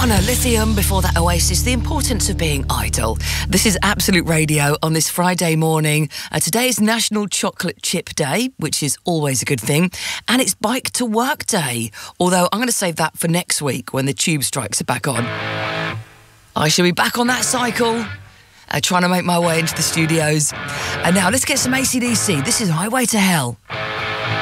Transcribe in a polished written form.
Nirvana, Lithium, before that Oasis, the importance of being idle. This is Absolute Radio on this Friday morning. Today is National Chocolate Chip Day, which is always a good thing. And it's Bike to Work Day, although I'm going to save that for next week when the tube strikes are back on. I shall be back on that cycle, trying to make my way into the studios. And now let's get some AC/DC. This is Highway to Hell.